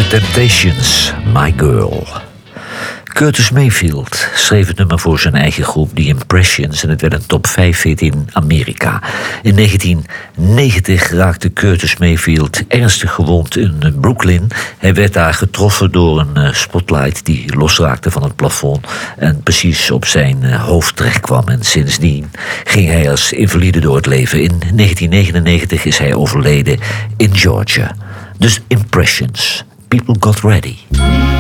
Temptations, My Girl. Curtis Mayfield schreef het nummer voor zijn eigen groep The Impressions en het werd een top 5 hit in Amerika. In 1990 raakte Curtis Mayfield ernstig gewond in Brooklyn. Hij werd daar getroffen door een spotlight die losraakte van het plafond en precies op zijn hoofd terecht kwam. En sindsdien ging hij als invalide door het leven. In 1999 is hij overleden in Georgia. Dus Impressions, People Got Ready.